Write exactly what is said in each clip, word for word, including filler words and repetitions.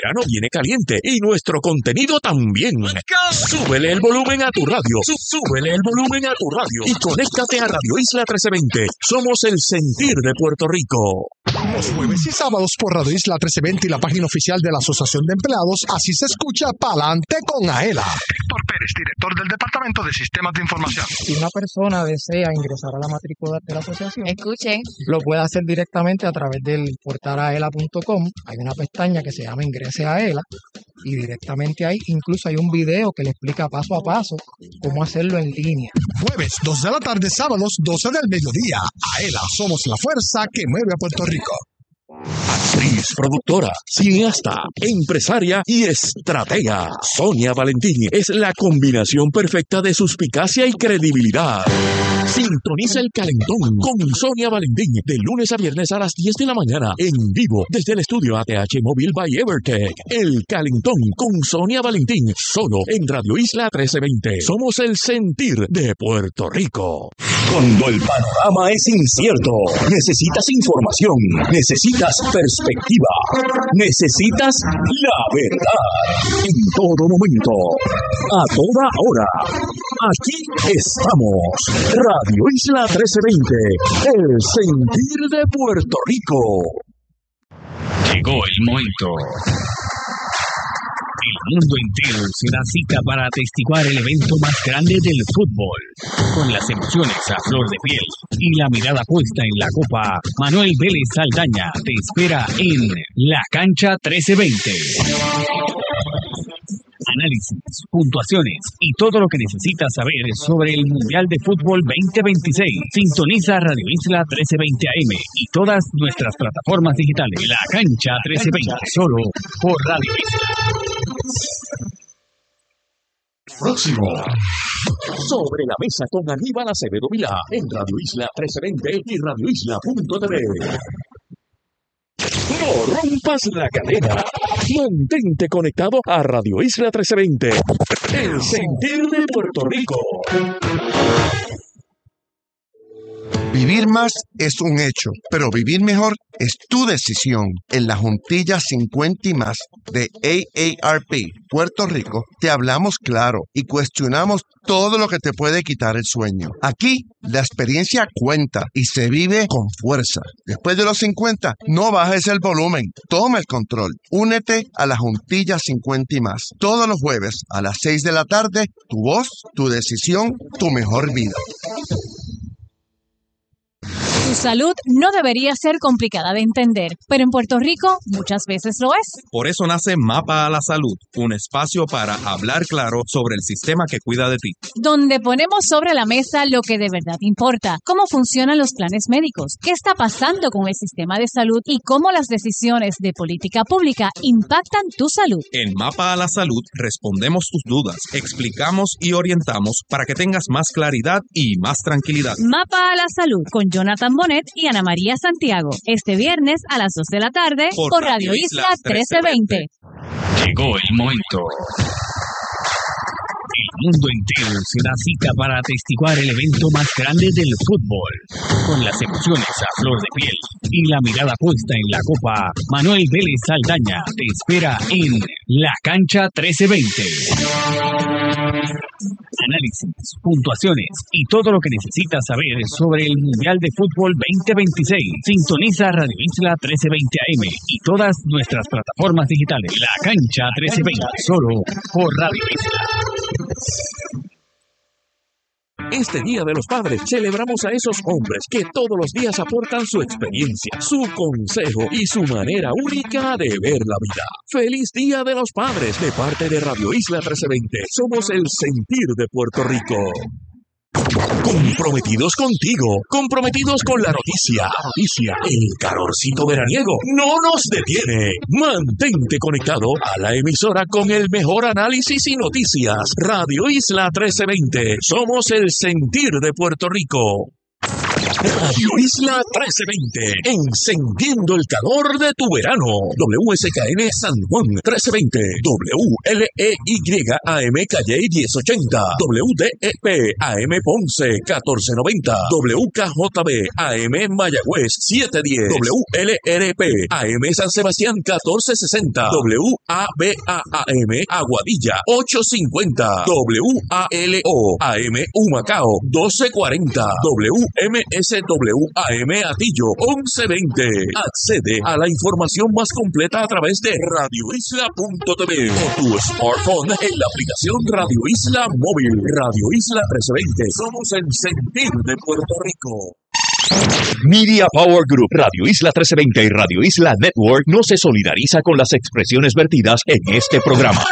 verano viene caliente y nuestro contenido también. Súbele el volumen a tu radio. Súbele el volumen a tu radio y conéctate a Radio Isla trece veinte. Somos el sentir de Puerto Rico. Los jueves y sábados por Radio Isla trece veinte y la página oficial de la Asociación de Empleados. Así se escucha Pa'lante con Aela. Héctor Pérez, director del Departamento de Sistemas de Información. Si una persona desea ingresar a la matrícula de la asociación, escuchen, lo puede hacer directamente a través del portal aela punto com. Hay una pestaña que se llama Ingrese a Aela y directamente ahí incluso hay un video que le explica paso a paso cómo hacerlo en línea. Jueves, dos de la tarde, sábados, doce del mediodía. Aela, somos la fuerza que mueve a Puerto Rico. Actriz, productora, cineasta, empresaria y estratega. Sonia Valentín es la combinación perfecta de suspicacia y credibilidad. Sintoniza El Calentón con Sonia Valentín de lunes a viernes a las diez de la mañana en vivo desde el estudio A T H Móvil by Evertech. El Calentón con Sonia Valentín solo en Radio Isla trece veinte. Somos el sentir de Puerto Rico. Cuando el panorama es incierto, necesitas información, necesitas perspectiva, necesitas la verdad. En todo momento, a toda hora, aquí estamos. Radio Isla trece veinte, el sentir de Puerto Rico. Llegó el momento. El mundo entero se da cita para atestiguar el evento más grande del fútbol. Con las emociones a flor de piel y la mirada puesta en la copa, Manuel Vélez Saldaña te espera en La Cancha trece veinte. Análisis, puntuaciones y todo lo que necesitas saber sobre el Mundial de Fútbol veinte veintiséis. Sintoniza Radio Isla trece veinte A M y todas nuestras plataformas digitales. La Cancha trece veinte, solo por Radio Isla. Próximo. Sobre la mesa con Aníbal Acevedo Vilá en Radio Isla trece veinte y radio isla punto t v. No rompas la cadena. Mantente conectado a Radio Isla trece veinte. El sentir de Puerto Rico. Vivir más es un hecho, pero vivir mejor es tu decisión. En la Juntilla cincuenta y más de A A R P Puerto Rico, te hablamos claro y cuestionamos todo lo que te puede quitar el sueño. Aquí, la experiencia cuenta y se vive con fuerza. Después de los cincuenta, no bajes el volumen. Toma el control. Únete a la Juntilla cincuenta y más. Todos los jueves a las seis de la tarde, tu voz, tu decisión, tu mejor vida. Tu salud no debería ser complicada de entender, pero en Puerto Rico muchas veces lo es. Por eso nace Mapa a la Salud, un espacio para hablar claro sobre el sistema que cuida de ti. Donde ponemos sobre la mesa lo que de verdad importa, cómo funcionan los planes médicos, qué está pasando con el sistema de salud y cómo las decisiones de política pública impactan tu salud. En Mapa a la Salud respondemos tus dudas, explicamos y orientamos para que tengas más claridad y más tranquilidad. Mapa a la Salud con Jonathan Bonet y Ana María Santiago. Este viernes a las dos de la tarde por, por Radio Isla trece veinte. Llegó el momento. El mundo entero se da cita para atestiguar el evento más grande del fútbol. Con las emociones a flor de piel y la mirada puesta en la copa, Manuel Vélez Saldaña te espera en La Cancha trece veinte. Análisis, puntuaciones y todo lo que necesitas saber sobre el Mundial de Fútbol veinte veintiséis. Sintoniza Radio Isla trece veinte A M y todas nuestras plataformas digitales. La Cancha trece veinte, solo por Radio Isla. Este Día de los Padres celebramos a esos hombres que todos los días aportan su experiencia, su consejo y su manera única de ver la vida. ¡Feliz Día de los Padres! De parte de Radio Isla trece veinte. Somos el sentir de Puerto Rico. Comprometidos contigo, comprometidos con la noticia. Noticia, el calorcito veraniego no nos detiene. Mantente conectado a la emisora con el mejor análisis y noticias. Radio Isla trece veinte. Somos el sentir de Puerto Rico. Radio Isla trece veinte, encendiendo el calor de tu verano. W S K N San Juan trece veinte, W L E Y A M Calle diez ochenta, W D E P A M Ponce catorce noventa, W K J B A M Mayagüez siete diez, W L R P A M San Sebastián catorce sesenta, W A B A A M Aguadilla ocho cincuenta, W A L O A M Humacao doce cuarenta, W M S W A M Atillo once veinte. Accede a la información más completa a través de radio isla punto t v o tu smartphone en la aplicación Radio Isla Móvil. Radio Isla trece veinte. Somos el sentir de Puerto Rico. Media Power Group, Radio Isla trece veinte y Radio Isla Network no se solidariza con las expresiones vertidas en este programa.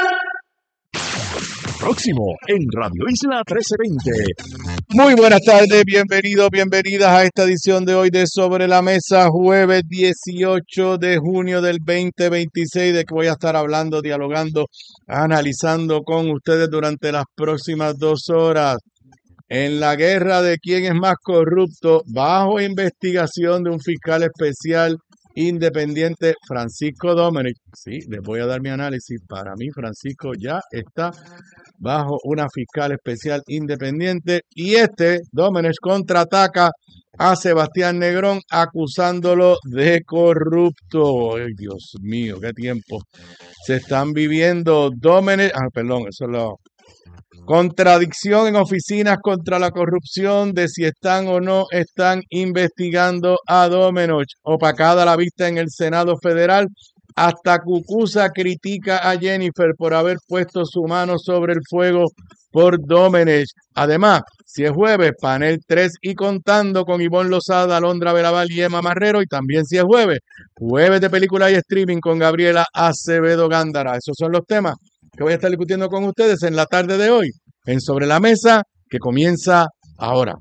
Próximo en Radio Isla trece veinte. Muy buenas tardes, bienvenidos, bienvenidas a esta edición de hoy de Sobre la Mesa, jueves dieciocho de junio del veinte veintiséis, de que voy a estar hablando, dialogando, analizando con ustedes durante las próximas dos horas. En la guerra de quién es más corrupto, bajo investigación de un fiscal especial independiente, Francisco Domenech. Sí, les voy a dar mi análisis. Para mí, Francisco ya está bajo una fiscal especial independiente. Y este, Domenech, contraataca a Sebastián Negrón acusándolo de corrupto. Ay, Dios mío, qué tiempo se están viviendo. Domenech, ah, perdón, eso es lo... Contradicción en oficinas contra la corrupción de si están o no están investigando a Domenech. Opacada la vista en el Senado Federal. Hasta Cucuza critica a Jennifer por haber puesto su mano sobre el fuego por Domenech. Además, si es jueves, panel tres y contando con Ivonne Lozada, Alondra Belaval y Emma Marrero. Y también si es jueves, jueves de película y streaming con Gabriela Acevedo Gándara. Esos son los temas que voy a estar discutiendo con ustedes en la tarde de hoy, en Sobre la Mesa, que comienza ahora.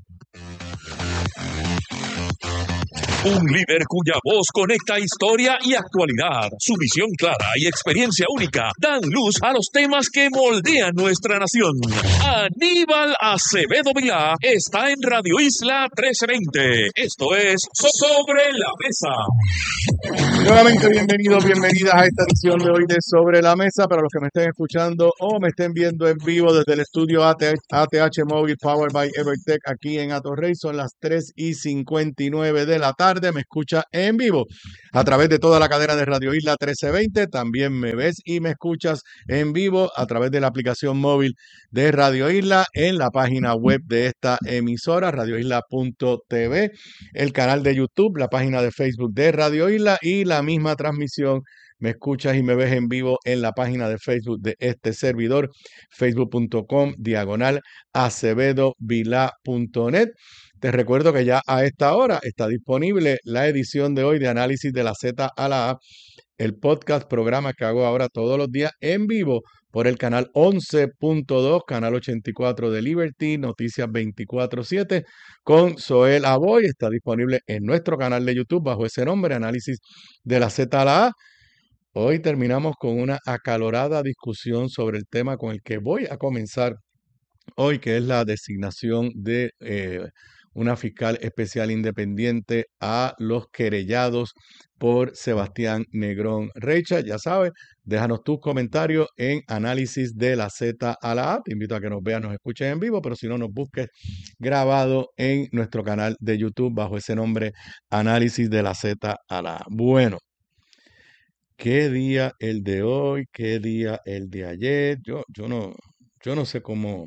Un líder cuya voz conecta historia y actualidad. Su visión clara y experiencia única dan luz a los temas que moldean nuestra nación. Aníbal Acevedo Vilá está en Radio Isla trece veinte. Esto es Sobre la Mesa. Nuevamente bienvenidos, bienvenidas a esta edición de hoy de Sobre la Mesa. Para los que me estén escuchando o me estén viendo en vivo desde el estudio A T H Móvil Powered by Evertech aquí en Atorrey, son las tres y cincuenta y nueve de la tarde. Me escucha en vivo a través de toda la cadena de Radio Isla trece veinte. También me ves y me escuchas en vivo a través de la aplicación móvil de Radio Isla, en la página web de esta emisora, radio isla punto t v, el canal de YouTube, la página de Facebook de Radio Isla y la misma transmisión. Me escuchas y me ves en vivo en la página de Facebook de este servidor, facebook punto com diagonal acevedo vilá punto net. Te recuerdo que ya a esta hora está disponible la edición de hoy de Análisis de la Z a la A, el podcast, programa que hago ahora todos los días en vivo por el canal once punto dos, canal ochenta y cuatro de Liberty, Noticias veinticuatro siete, con Zoel Aboy. Está disponible en nuestro canal de YouTube bajo ese nombre, Análisis de la Z a la A. Hoy terminamos con una acalorada discusión sobre el tema con el que voy a comenzar hoy, que es la designación de eh, una fiscal especial independiente a los querellados por Sebastián Negrón Reicha. Ya sabes, déjanos tus comentarios en Análisis de la Z a la A. Te invito a que nos veas, nos escuches en vivo, pero si no, nos busques grabado en nuestro canal de YouTube bajo ese nombre, Análisis de la Z a la A. Bueno, ¿qué día el de hoy? ¿Qué día el de ayer? Yo, yo, no, yo no sé cómo,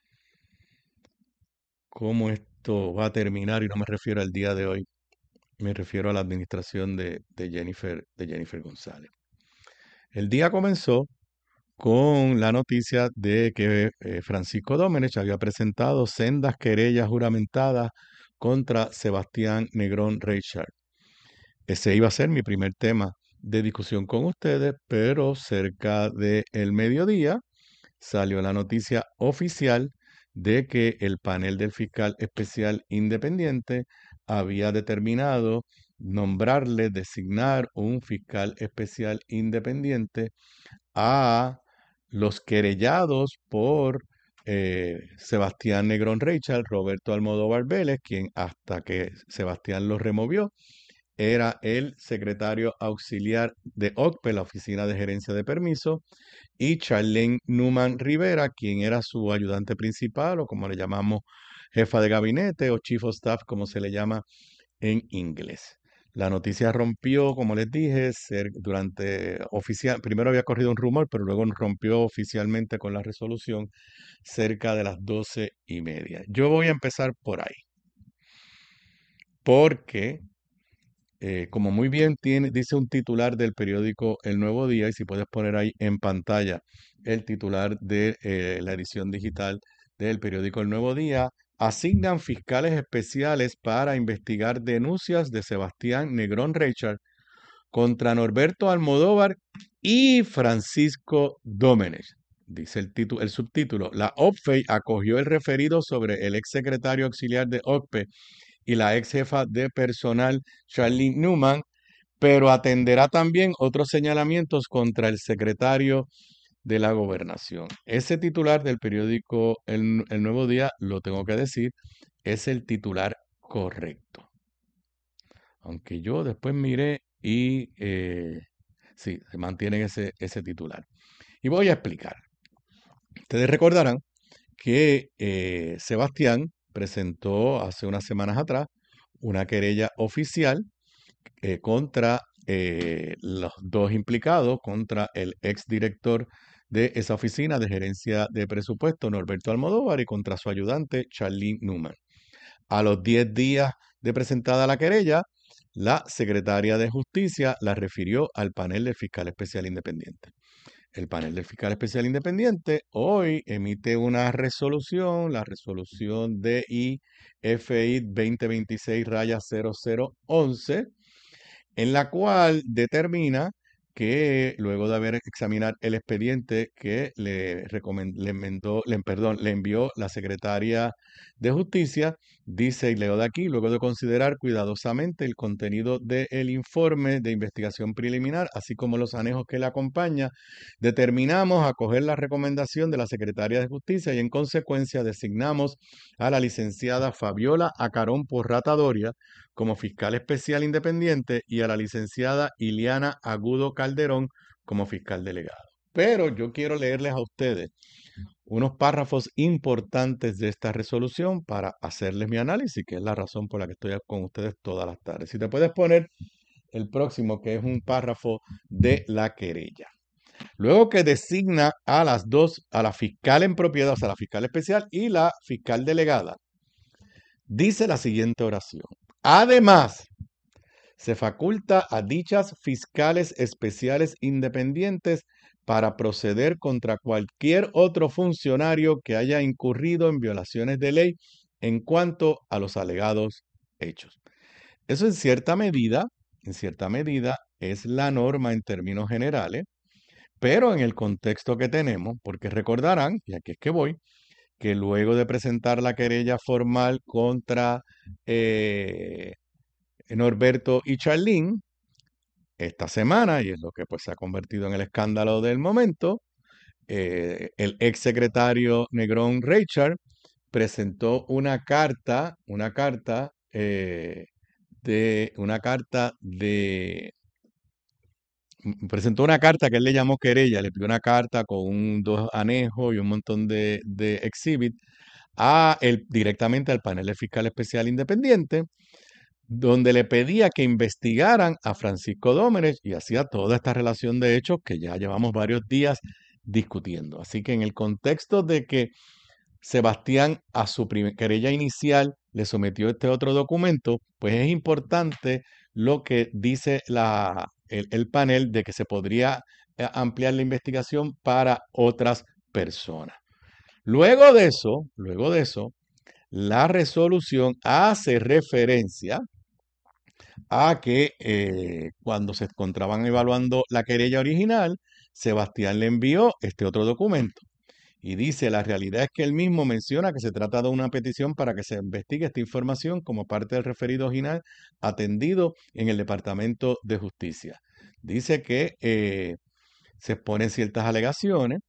cómo esto va a terminar, y no me refiero al día de hoy. Me refiero a la administración de, de, Jennifer, de Jennifer González. El día comenzó con la noticia de que eh, Francisco Domenech había presentado sendas querellas juramentadas contra Sebastián Negrón Reicha. Ese iba a ser mi primer tema de discusión con ustedes, pero cerca del mediodía salió la noticia oficial de que el panel del fiscal especial independiente había determinado nombrarle, designar un fiscal especial independiente a los querellados por eh, Sebastián Negrón Reichard, Roberto Almodóvar Vélez, quien hasta que Sebastián lo removió, era el secretario auxiliar de O C P E, la Oficina de Gerencia de Permiso, y Charlene Newman Rivera, quien era su ayudante principal, o como le llamamos, jefa de gabinete, o chief of staff, como se le llama en inglés. La noticia rompió, como les dije, ser, durante oficial, primero había corrido un rumor, pero luego rompió oficialmente con la resolución cerca de las doce y media. Yo voy a empezar por ahí, porque eh, como muy bien tiene, dice un titular del periódico El Nuevo Día, y si puedes poner ahí en pantalla el titular de eh, la edición digital del periódico El Nuevo Día, asignan fiscales especiales para investigar denuncias de Sebastián Negrón Reichard contra Norberto Almodóvar y Francisco Domenech. Dice el, el subtítulo, la O P F E I acogió el referido sobre el exsecretario auxiliar de O C P E y la ex jefa de personal Charlene Newman, pero atenderá también otros señalamientos contra el secretario de la gobernación. Ese titular del periódico El, el Nuevo Día, lo tengo que decir, es el titular correcto. Aunque yo después miré y eh, sí, se mantiene ese, ese titular. Y voy a explicar. Ustedes recordarán que eh, Sebastián presentó hace unas semanas atrás una querella oficial eh, contra eh, los dos implicados, contra el exdirector de esa oficina de gerencia de presupuesto, Norberto Almodóvar, y contra su ayudante, Charlene Newman. A los diez días de presentada la querella, la secretaria de Justicia la refirió al panel del fiscal especial independiente. El panel del fiscal especial independiente hoy emite una resolución, la resolución D I F I veinte veintiséis cero cero once, en la cual determina que luego de haber examinado el expediente que le, le, enmendó, le, perdón, le envió la secretaria de Justicia, dice, y leo de aquí, luego de considerar cuidadosamente el contenido del informe de investigación preliminar, así como los anejos que le acompaña, determinamos acoger la recomendación de la secretaria de Justicia y en consecuencia designamos a la licenciada Fabiola Acarón Porrata Doria como fiscal especial independiente y a la licenciada Iliana Agudo Calderón como fiscal delegado. Pero yo quiero leerles a ustedes unos párrafos importantes de esta resolución para hacerles mi análisis, que es la razón por la que estoy con ustedes todas las tardes. Si te puedes poner el próximo, que es un párrafo de la querella. Luego que designa a las dos, a la fiscal en propiedad, o sea, la fiscal especial y la fiscal delegada, dice la siguiente oración. Además, se faculta a dichas fiscales especiales independientes para proceder contra cualquier otro funcionario que haya incurrido en violaciones de ley en cuanto a los alegados hechos. Eso en cierta medida, en cierta medida, es la norma en términos generales, pero en el contexto que tenemos, porque recordarán, y aquí es que voy, que luego de presentar la querella formal contra eh, Norberto y Charlene, esta semana, y es lo que pues se ha convertido en el escándalo del momento, eh, el exsecretario Negrón Reichard presentó una carta, una carta eh, de, una carta de, presentó una carta que él le llamó querella, le pidió una carta con un, dos anejos y un montón de, de exhibit a el, directamente al panel de fiscal especial independiente, donde le pedía que investigaran a Francisco Domenech y hacía toda esta relación de hechos que ya llevamos varios días discutiendo. Así que en el contexto de que Sebastián a su querella inicial le sometió este otro documento, pues es importante lo que dice la, el, el panel de que se podría ampliar la investigación para otras personas. Luego de eso, luego de eso, la resolución hace referencia a que eh, cuando se encontraban evaluando la querella original, Sebastián le envió este otro documento. Y dice, la realidad es que él mismo menciona que se trata de una petición para que se investigue esta información como parte del referido original atendido en el Departamento de Justicia. Dice que eh, se exponen ciertas alegaciones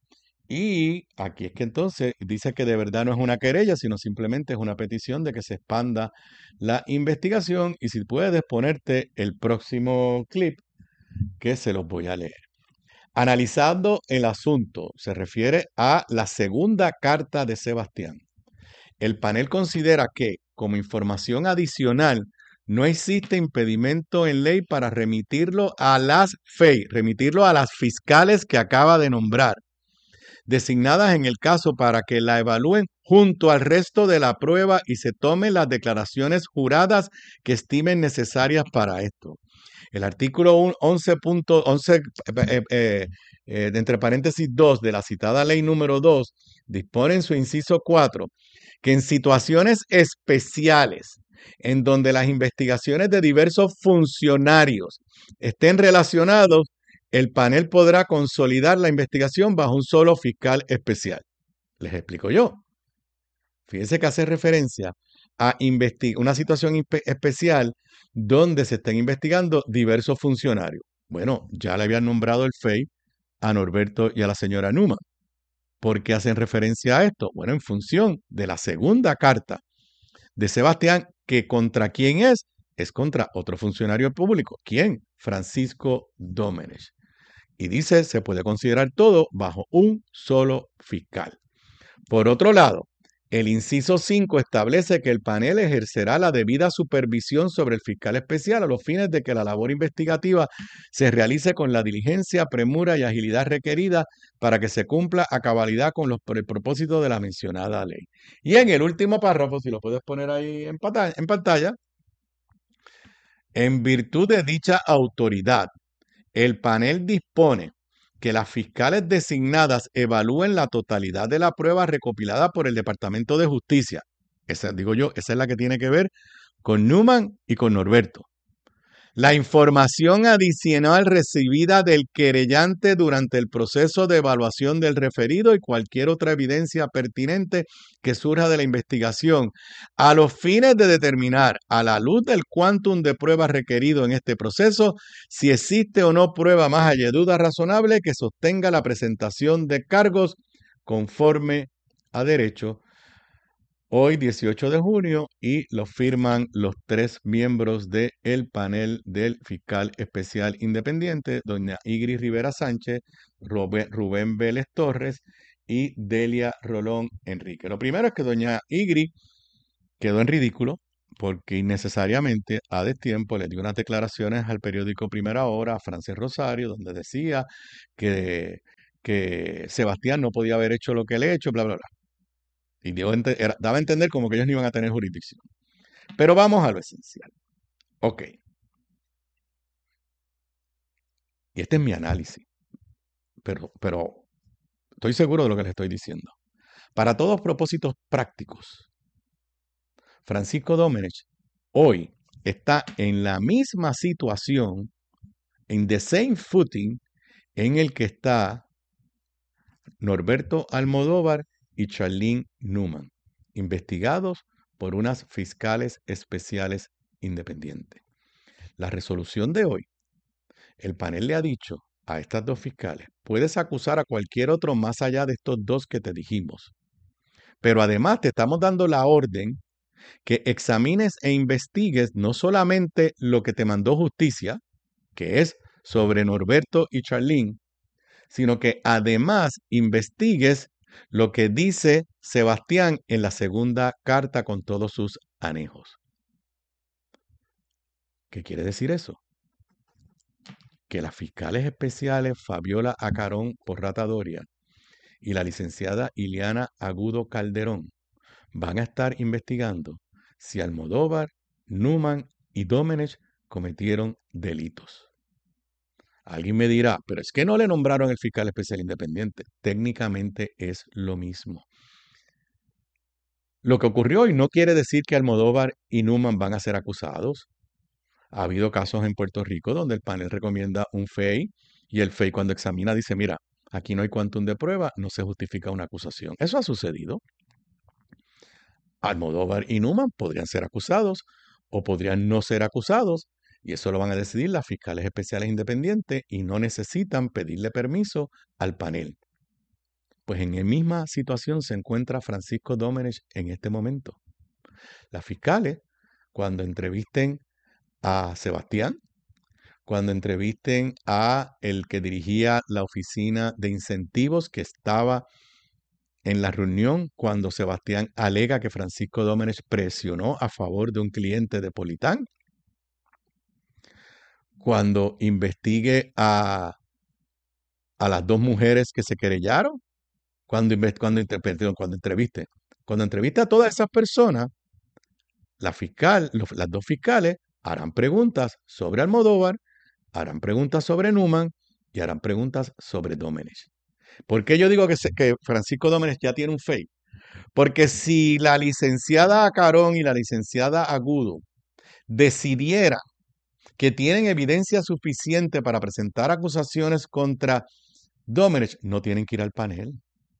Y aquí es que entonces dice que de verdad no es una querella, sino simplemente es una petición de que se expanda la investigación. Y si puedes ponerte el próximo clip, que se los voy a leer. Analizando el asunto, se refiere a la segunda carta de Sebastián. El panel considera que, como información adicional, no existe impedimento en ley para remitirlo a las F E I, remitirlo a las fiscales que acaba de nombrar, designadas en el caso para que la evalúen junto al resto de la prueba y se tomen las declaraciones juradas que estimen necesarias para esto. El artículo once punto once, eh, eh, eh, entre paréntesis dos de la citada ley número dos dispone en su inciso cuatro que en situaciones especiales en donde las investigaciones de diversos funcionarios estén relacionados, el panel podrá consolidar la investigación bajo un solo fiscal especial. Les explico yo. Fíjense que hace referencia a una situación especial donde se estén investigando diversos funcionarios. Bueno, ya le habían nombrado el F E I a Norberto y a la señora Newman. ¿Por qué hacen referencia a esto? Bueno, en función de la segunda carta de Sebastián, que contra quién es, es contra otro funcionario público. ¿Quién? Francisco Domenech. Y dice, se puede considerar todo bajo un solo fiscal. Por otro lado, el inciso cinco establece que el panel ejercerá la debida supervisión sobre el fiscal especial a los fines de que la labor investigativa se realice con la diligencia, premura y agilidad requerida para que se cumpla a cabalidad con los, el propósito de la mencionada ley. Y en el último párrafo, si lo puedes poner ahí en pantalla, en pantalla, en virtud de dicha autoridad, el panel dispone que las fiscales designadas evalúen la totalidad de la prueba recopilada por el Departamento de Justicia. Esa, digo yo, esa es la que tiene que ver con Newman y con Norberto. La información adicional recibida del querellante durante el proceso de evaluación del referido y cualquier otra evidencia pertinente que surja de la investigación a los fines de determinar, a la luz del quantum de pruebas requerido en este proceso, si existe o no prueba más allá de duda razonable que sostenga la presentación de cargos conforme a derecho. Hoy, dieciocho de junio, y lo firman los tres miembros del panel del fiscal especial independiente, doña Igri Rivera Sánchez, Rubén Vélez Torres y Delia Rolón Enrique. Lo primero es que doña Igri quedó en ridículo porque innecesariamente a destiempo le dio unas declaraciones al periódico Primera Hora, a Frances Rosario, donde decía que, que Sebastián no podía haber hecho lo que le ha hecho, bla, bla, bla. Y dio, era, daba a entender como que ellos no iban a tener jurisdicción. Pero vamos a lo esencial. Ok. Y este es mi análisis. Pero, pero estoy seguro de lo que les estoy diciendo. Para todos propósitos prácticos, Francisco Domenech hoy está en la misma situación, en the same footing, en el que está Norberto Almodóvar y Charlene Newman, investigados por unas fiscales especiales independientes. La resolución de hoy, el panel le ha dicho a estas dos fiscales, puedes acusar a cualquier otro más allá de estos dos que te dijimos, pero además te estamos dando la orden que examines e investigues no solamente lo que te mandó justicia, que es sobre Norberto y Charlene, sino que además investigues lo que dice Sebastián en la segunda carta con todos sus anejos. ¿Qué quiere decir eso? Que las fiscales especiales Fabiola Acarón Porrata Doria y la licenciada Iliana Agudo Calderón van a estar investigando si Almodóvar, Newman y Domenech cometieron delitos. Alguien me dirá, pero es que no le nombraron el fiscal especial independiente. Técnicamente es lo mismo. Lo que ocurrió hoy no quiere decir que Almodóvar y Newman van a ser acusados. Ha habido casos en Puerto Rico donde el panel recomienda un F E I y el F E I cuando examina dice, mira, aquí no hay quantum de prueba, no se justifica una acusación. Eso ha sucedido. Almodóvar y Newman podrían ser acusados o podrían no ser acusados. Y eso lo van a decidir las fiscales especiales independientes y no necesitan pedirle permiso al panel. Pues en la misma situación se encuentra Francisco Domenech en este momento. Las fiscales, cuando entrevisten a Sebastián, cuando entrevisten a el que dirigía la oficina de incentivos que estaba en la reunión cuando Sebastián alega que Francisco Domenech presionó a favor de un cliente de Politán, cuando investigue a, a las dos mujeres que se querellaron, cuando, cuando, perdón, cuando entreviste, cuando entreviste a todas esas personas, la fiscal, los, las dos fiscales harán preguntas sobre Almodóvar, harán preguntas sobre Newman y harán preguntas sobre Domenech. ¿Por qué yo digo que, se, que Francisco Domenech ya tiene un fake? Porque si la licenciada Acarón y la licenciada Agudo decidieran que tienen evidencia suficiente para presentar acusaciones contra Domenech, no tienen que ir al panel.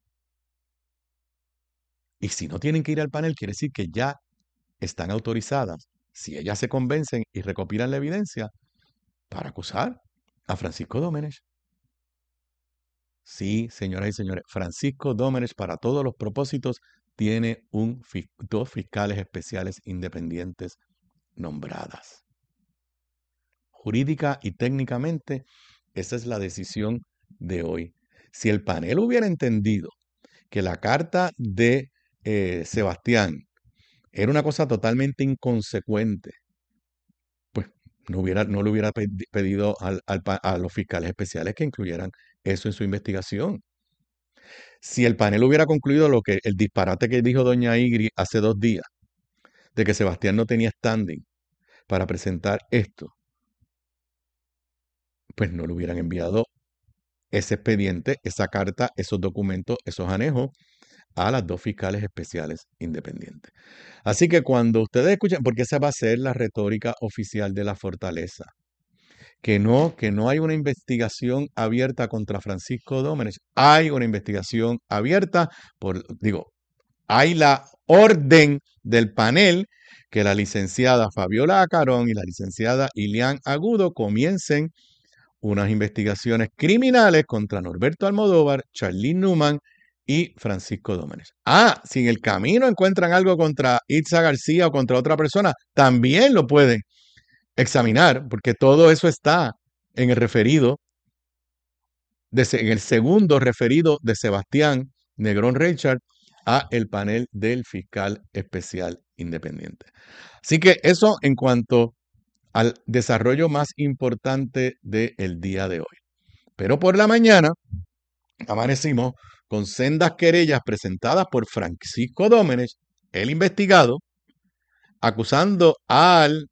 Y si no tienen que ir al panel, quiere decir que ya están autorizadas, si ellas se convencen y recopilan la evidencia, para acusar a Francisco Domenech. Sí, señoras y señores, Francisco Domenech, para todos los propósitos, tiene un, dos fiscales especiales independientes nombradas. Jurídica y técnicamente, esa es la decisión de hoy. Si el panel hubiera entendido que la carta de eh, Sebastián era una cosa totalmente inconsecuente, pues no, hubiera, no le hubiera pedido al, al, a los fiscales especiales que incluyeran eso en su investigación. Si el panel hubiera concluido lo que el disparate que dijo doña Igri hace dos días, de que Sebastián no tenía standing para presentar esto, pues no le hubieran enviado ese expediente, esa carta, esos documentos, esos anejos a las dos fiscales especiales independientes. Así que cuando ustedes escuchan, porque esa va a ser la retórica oficial de la Fortaleza, que no, que no hay una investigación abierta contra Francisco Domenech, hay una investigación abierta por, digo, hay la orden del panel que la licenciada Fabiola Acarón y la licenciada Ilian Agudo comiencen unas investigaciones criminales contra Norberto Almodóvar, Charlene Newman y Francisco Domenech. Ah, si en el camino encuentran algo contra Itza García o contra otra persona, también lo pueden examinar, porque todo eso está en el referido, de, en el segundo referido de Sebastián Negrón Richard a el panel del fiscal especial independiente. Así que eso en cuanto al desarrollo más importante del día de hoy. Pero por la mañana amanecimos con sendas querellas presentadas por Francisco Domenech, el investigado, acusando al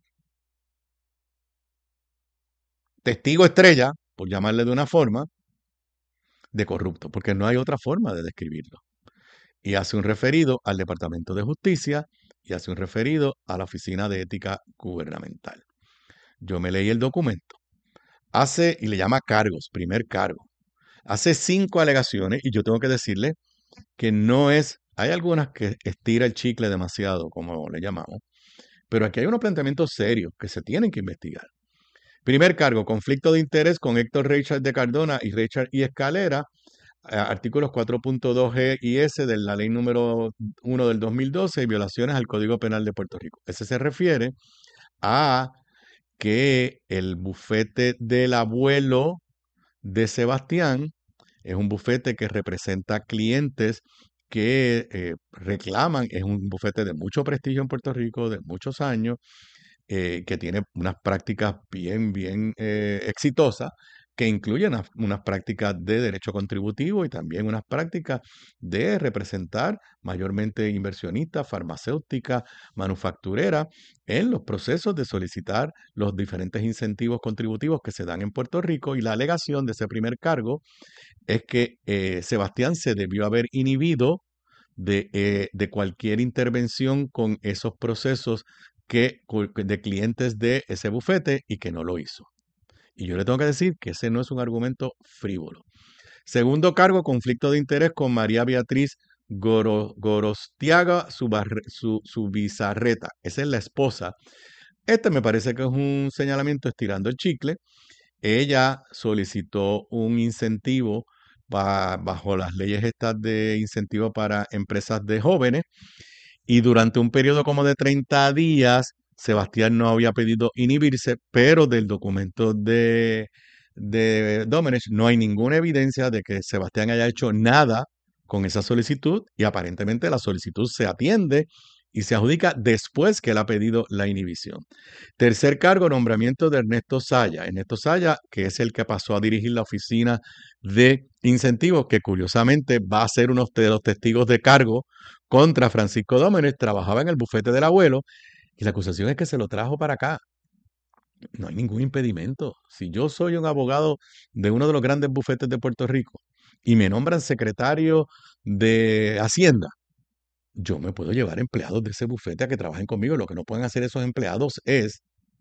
testigo estrella, por llamarle de una forma, de corrupto, porque no hay otra forma de describirlo. Y hace un referido al Departamento de Justicia y hace un referido a la Oficina de Ética Gubernamental. Yo me leí el documento. Hace, y le llama cargos, primer cargo. Hace cinco alegaciones y yo tengo que decirle que no es, hay algunas que estira el chicle demasiado, como le llamamos, pero aquí hay unos planteamientos serios que se tienen que investigar. Primer cargo, conflicto de interés con Héctor Richard de Cardona y Richard y Escalera, eh, artículos cuatro punto dos G y S de la ley número uno del dos mil doce y violaciones al Código Penal de Puerto Rico. Ese se refiere a que el bufete del abuelo de Sebastián es un bufete que representa clientes que eh, reclaman, es un bufete de mucho prestigio en Puerto Rico, de muchos años, eh, que tiene unas prácticas bien, bien eh, exitosas, que incluyen unas, unas prácticas de derecho contributivo y también unas prácticas de representar mayormente inversionistas, farmacéuticas, manufactureras, en los procesos de solicitar los diferentes incentivos contributivos que se dan en Puerto Rico. Y la alegación de ese primer cargo es que eh, Sebastián se debió haber inhibido de, eh, de cualquier intervención con esos procesos que, de clientes de ese bufete y que no lo hizo. Y yo le tengo que decir que ese no es un argumento frívolo. Segundo cargo, conflicto de interés con María Beatriz Goro, Gorostiaga Subizarreta. Esa es la esposa. Este me parece que es un señalamiento estirando el chicle. Ella solicitó un incentivo ba- bajo las leyes estas de incentivo para empresas de jóvenes. Y durante un periodo como de treinta días, Sebastián no había pedido inhibirse, pero del documento de, de Domenech no hay ninguna evidencia de que Sebastián haya hecho nada con esa solicitud y aparentemente la solicitud se atiende y se adjudica después que él ha pedido la inhibición. Tercer cargo, nombramiento de Ernesto Saya. Ernesto Saya, que es el que pasó a dirigir la oficina de incentivos, que curiosamente va a ser uno de los testigos de cargo contra Francisco Domenech, trabajaba en el bufete del abuelo y la acusación es que se lo trajo para acá. No hay ningún impedimento. Si yo soy un abogado de uno de los grandes bufetes de Puerto Rico y me nombran secretario de Hacienda, yo me puedo llevar empleados de ese bufete a que trabajen conmigo. Lo que no pueden hacer esos empleados es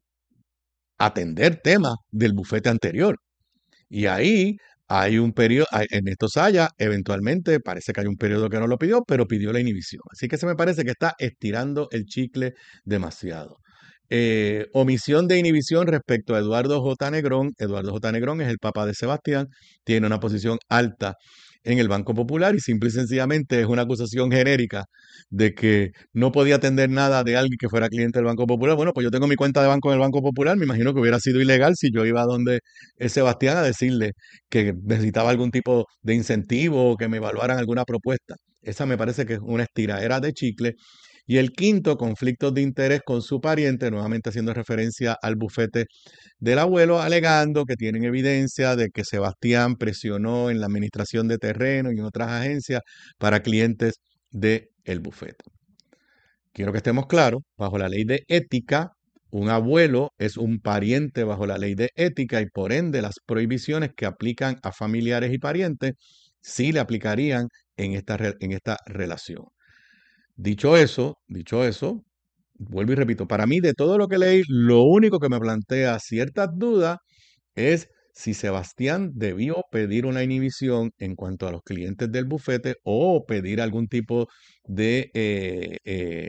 atender temas del bufete anterior. Y ahí hay un periodo, Ernesto Saya eventualmente parece que hay un periodo que no lo pidió, pero pidió la inhibición. Así que se me parece que está estirando el chicle demasiado. Eh, omisión de inhibición respecto a Eduardo J. Negrón. Eduardo J. Negrón es el papá de Sebastián, tiene una posición alta en el Banco Popular y simple y sencillamente es una acusación genérica de que no podía atender nada de alguien que fuera cliente del Banco Popular. Bueno, pues yo tengo mi cuenta de banco en el Banco Popular, me imagino que hubiera sido ilegal si yo iba a donde es Sebastián a decirle que necesitaba algún tipo de incentivo o que me evaluaran alguna propuesta. Esa me parece que es una estiradera de chicle. Y el quinto, conflictos de interés con su pariente, nuevamente haciendo referencia al bufete del abuelo, alegando que tienen evidencia de que Sebastián presionó en la administración de terreno y en otras agencias para clientes del bufete. Quiero que estemos claros, bajo la ley de ética, un abuelo es un pariente bajo la ley de ética y por ende las prohibiciones que aplican a familiares y parientes sí le aplicarían en esta, en esta relación. Dicho eso, dicho eso, vuelvo y repito, para mí de todo lo que leí, lo único que me plantea ciertas dudas es si Sebastián debió pedir una inhibición en cuanto a los clientes del bufete o pedir algún tipo de, eh, eh,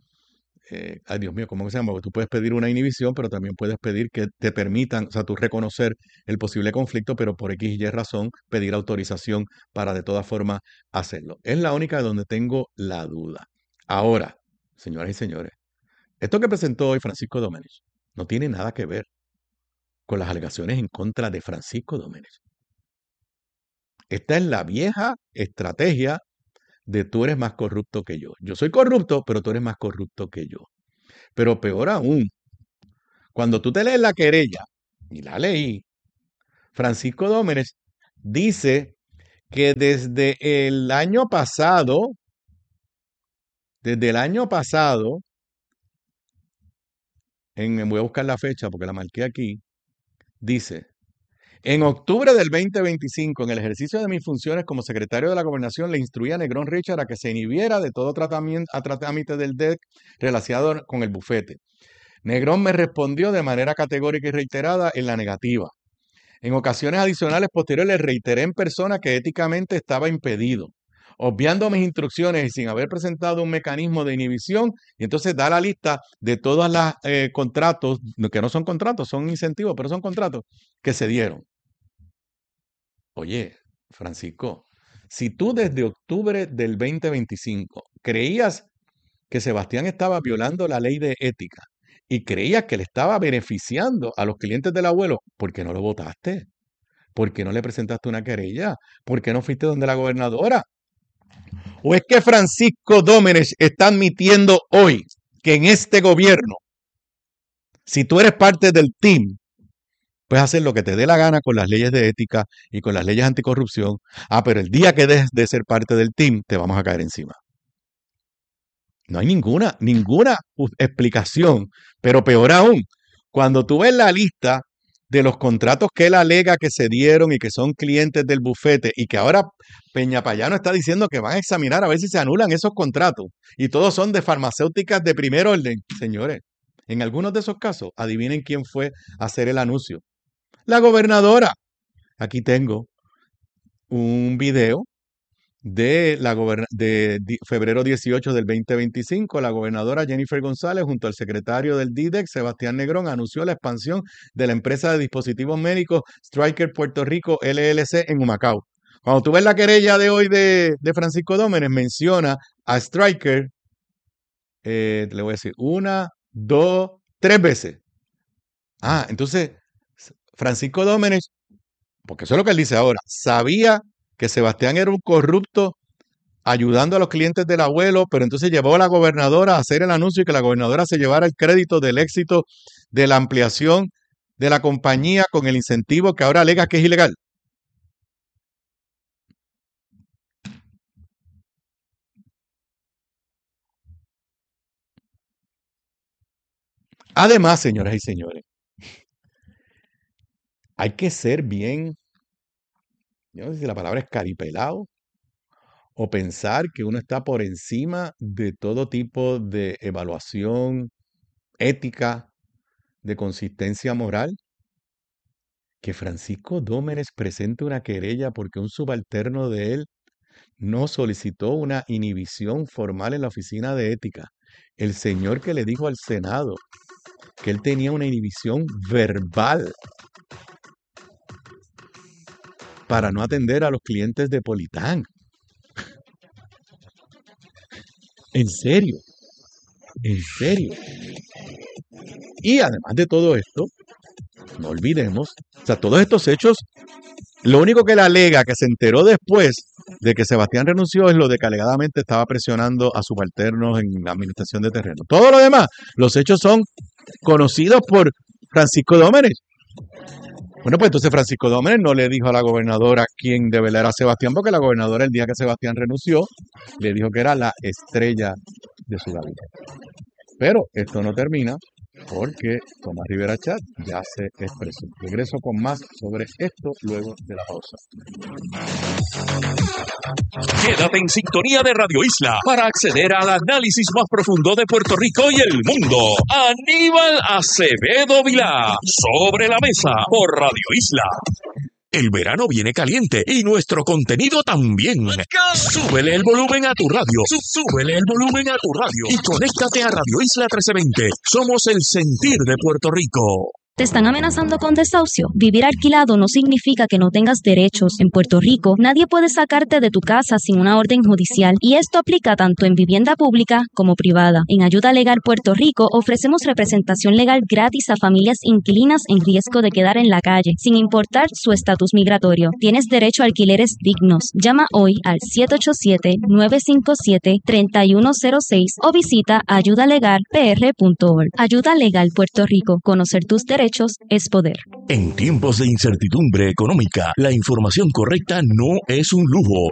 eh, ay Dios mío, ¿cómo se llama? Porque tú puedes pedir una inhibición, pero también puedes pedir que te permitan, o sea, tú reconocer el posible conflicto, pero por X y Y razón pedir autorización para de todas formas hacerlo. Es la única donde tengo la duda. Ahora, señoras y señores, esto que presentó hoy Francisco Domenech no tiene nada que ver con las alegaciones en contra de Francisco Domenech. Esta es la vieja estrategia de tú eres más corrupto que yo. Yo soy corrupto, pero tú eres más corrupto que yo. Pero peor aún, cuando tú te lees la querella, y la leí, Francisco Domenech dice que desde el año pasado, desde el año pasado, en, voy a buscar la fecha porque la marqué aquí, dice, en octubre del veinte veinticinco, en el ejercicio de mis funciones como secretario de la Gobernación, le instruí a Negrón Richard a que se inhibiera de todo tratamiento, a trámite del D E C relacionado con el bufete. Negrón me respondió de manera categórica y reiterada en la negativa. En ocasiones adicionales posteriores le reiteré en persona que éticamente estaba impedido, obviando mis instrucciones y sin haber presentado un mecanismo de inhibición, y entonces da la lista de todos los eh, contratos, que no son contratos, son incentivos, pero son contratos, que se dieron. Oye, Francisco, si tú desde octubre del veinte veinticinco creías que Sebastián estaba violando la ley de ética y creías que le estaba beneficiando a los clientes del abuelo, ¿por qué no lo votaste? ¿Por qué no le presentaste una querella? ¿Por qué no fuiste donde la gobernadora? ¿O es que Francisco Domenech está admitiendo hoy que en este gobierno, si tú eres parte del team, puedes hacer lo que te dé la gana con las leyes de ética y con las leyes anticorrupción? Ah, pero el día que dejes de ser parte del team, te vamos a caer encima. No hay ninguna, ninguna explicación. Pero peor aún, cuando tú ves la lista de los contratos que él alega que se dieron y que son clientes del bufete y que ahora Peña Payano está diciendo que van a examinar a ver si se anulan esos contratos y todos son de farmacéuticas de primer orden. Señores, en algunos de esos casos, adivinen quién fue a hacer el anuncio. La gobernadora. Aquí tengo un video de, la de febrero dieciocho del veinte veinticinco, la gobernadora Jennifer González junto al secretario del D I D E C, Sebastián Negrón, anunció la expansión de la empresa de dispositivos médicos Stryker Puerto Rico L L C en Humacao, Cuando tú ves la querella de hoy de, de Francisco Dómenes, menciona a Stryker, eh, le voy a decir, una, dos, tres veces. Ah, entonces, Francisco Dómenes, porque eso es lo que él dice ahora, sabía que Sebastián era un corrupto ayudando a los clientes del abuelo, pero entonces llevó a la gobernadora a hacer el anuncio y que la gobernadora se llevara el crédito del éxito de la ampliación de la compañía con el incentivo que ahora alega que es ilegal. Además, señoras y señores, hay que ser bien, yo no sé si la palabra es caripelado, o pensar que uno está por encima de todo tipo de evaluación ética, de consistencia moral, que Francisco Dómenes presente una querella porque un subalterno de él no solicitó una inhibición formal en la oficina de ética. El señor que le dijo al Senado que él tenía una inhibición verbal para no atender a los clientes de Politán. En serio, en serio. Y además de todo esto, no olvidemos, o sea, todos estos hechos, lo único que le alega que se enteró después de que Sebastián renunció es lo de que alegadamente estaba presionando a subalternos en la administración de terreno. Todo lo demás, los hechos son conocidos por Francisco Dómenes. Bueno, pues entonces Francisco Dómenes no le dijo a la gobernadora quién de verdad era Sebastián, porque la gobernadora el día que Sebastián renunció le dijo que era la estrella de su gabinete. Pero esto no termina porque Tomás Rivera Chat ya se expresó. Regreso con más sobre esto luego de la pausa. Quédate en sintonía de Radio Isla para acceder al análisis más profundo de Puerto Rico y el mundo. Aníbal Acevedo Vilá, Sobre la Mesa por Radio Isla. El verano viene caliente y nuestro contenido también. Súbele el volumen a tu radio. Súbele el volumen a tu radio. Y conéctate a Radio Isla trece veinte. Somos el sentir de Puerto Rico. ¿Te están amenazando con desahucio? Vivir alquilado no significa que no tengas derechos. En Puerto Rico, nadie puede sacarte de tu casa sin una orden judicial, y esto aplica tanto en vivienda pública como privada. En Ayuda Legal Puerto Rico ofrecemos representación legal gratis a familias inquilinas en riesgo de quedar en la calle, sin importar su estatus migratorio. Tienes derecho a alquileres dignos. Llama hoy al siete ocho siete, nueve cinco siete, tres uno cero seis o visita ayuda legal p r punto org. Ayuda Legal Puerto Rico. Conocer tus derechos es poder. En tiempos de incertidumbre económica, la información correcta no es un lujo,